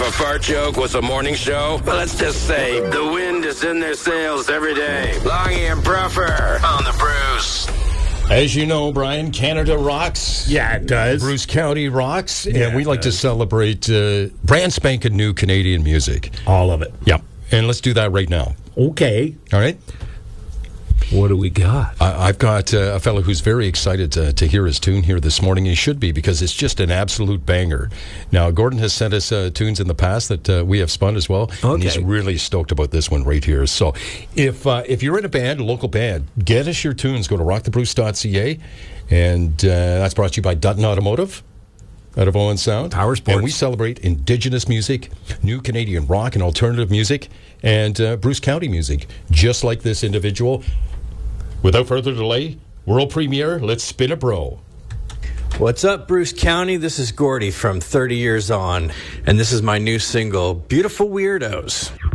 a fart joke was a morning show? Well, let's just say the wind is in their sails every day. Longy and Bruffer on the Bruce. As you know, Brian, Canada rocks. Yeah, it does. Bruce County rocks. Yeah, and we like to celebrate brand spanking new Canadian music. All of it. Yeah. And let's do that right now. Okay. All right? What do we got? I've got a fellow who's very excited to hear his tune here this morning. He should be, because it's just an absolute banger. Now, Gordon has sent us tunes in the past that we have spun as well. Okay. And he's really stoked about this one right here. So if you're in a band, a local band, get us your tunes. Go to rockthebruce.ca. And that's brought to you by Dutton Automotive out of Owen Sound. Power Sports. And we celebrate Indigenous music, new Canadian rock and alternative music, and Bruce County music, just like this individual. Without further delay, world premiere, let's spin a bro. What's up, Bruce County? This is Gordy from 30 Years On, and this is my new single, Beautiful Weirdos.